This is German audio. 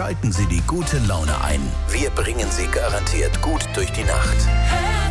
schalten Sie die gute Laune ein. Wir bringen Sie garantiert gut durch die Nacht.